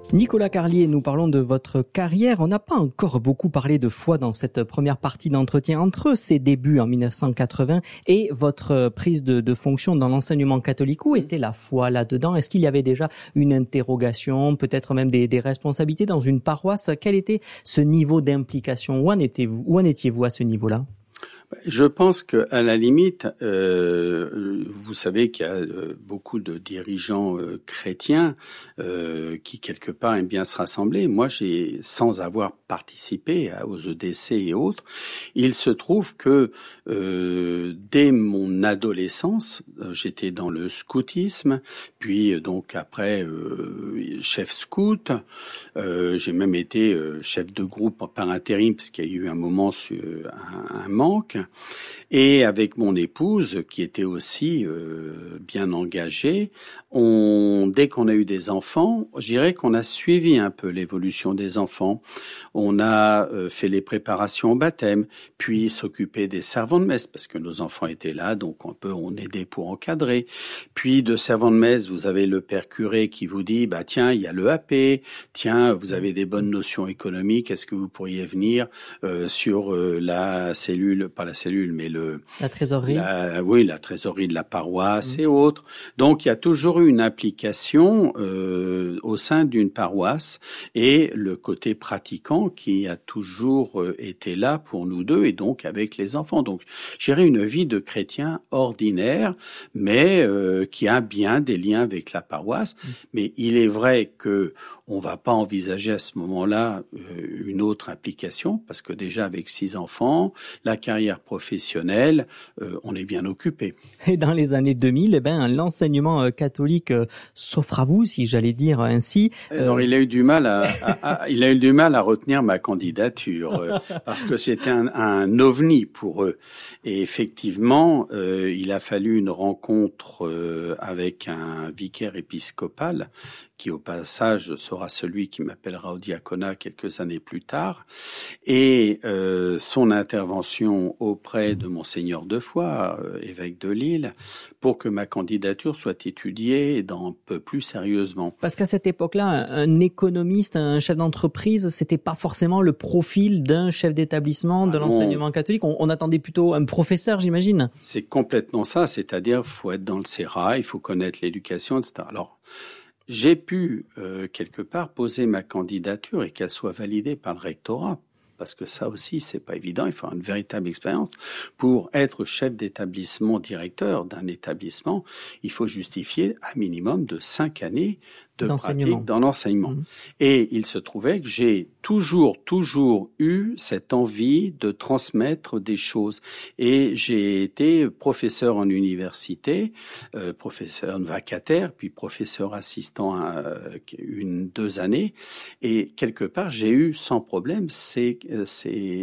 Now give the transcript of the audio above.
Nicolas Carlier, nous parlons de votre carrière. On n'a pas encore beaucoup parlé de foi dans cette première partie d'entretien. Entre ses débuts en 1980 et votre prise de fonction dans l'enseignement catholique, où était la foi là-dedans? Est-ce qu'il y avait déjà une interrogation, peut-être même des responsabilités dans une paroisse? Quel était ce niveau d'implication? Où en étiez-vous à ce niveau-là? Je pense que, à la limite, vous savez qu'il y a beaucoup de dirigeants chrétiens qui quelque part aiment bien se rassembler. Moi, sans avoir participé aux EDC et autres, il se trouve que dès mon adolescence, j'étais dans le scoutisme, puis donc après chef scout. J'ai même été chef de groupe par intérim parce qu'il y a eu un moment un manque. Et avec mon épouse, qui était aussi bien engagée, dès qu'on a eu des enfants, je dirais qu'on a suivi un peu l'évolution des enfants. On a fait les préparations au baptême, puis s'occuper des servants de messe, parce que nos enfants étaient là, donc on aidait pour encadrer. Puis de servants de messe, vous avez le père curé qui vous dit, tiens, il y a le AP, tiens, vous avez des bonnes notions économiques, est-ce que vous pourriez venir sur la cellule, pas la cellule, mais la trésorerie. La trésorerie de la paroisse et autres. Donc il y a toujours eu une implication au sein d'une paroisse et le côté pratiquant qui a toujours été là pour nous deux et donc avec les enfants. Donc j'ai une vie de chrétien ordinaire, mais qui a bien des liens avec la paroisse. Mais il est vrai que on va pas envisager à ce moment-là une autre implication parce que déjà avec 6 enfants, la carrière professionnelle, on est bien occupé. Et dans les années 2000, l'enseignement catholique s'offre à vous, si j'allais dire ainsi. Alors il a eu du mal à retenir ma candidature parce que c'était un ovni pour eux. Et effectivement, il a fallu une rencontre avec un vicaire épiscopal qui au passage sera celui qui m'appellera au diaconat quelques années plus tard, et son intervention auprès de Monseigneur Defoy, évêque de Lille, pour que ma candidature soit étudiée un peu plus sérieusement. Parce qu'à cette époque-là, un économiste, un chef d'entreprise, c'était pas forcément le profil d'un chef d'établissement de l'enseignement catholique. On attendait plutôt un professeur, j'imagine. C'est complètement ça, c'est-à-dire faut être dans le sérail, il faut connaître l'éducation, etc. Alors, j'ai pu, quelque part, poser ma candidature et qu'elle soit validée par le rectorat. Parce que ça aussi, c'est pas évident. Il faut avoir une véritable expérience. Pour être chef d'établissement, directeur d'un établissement, il faut justifier un minimum de 5 années de pratique dans l'enseignement. Et il se trouvait que j'ai toujours eu cette envie de transmettre des choses. Et j'ai été professeur en université, professeur vacataire, puis professeur assistant 2 années. Et quelque part, j'ai eu sans problème ces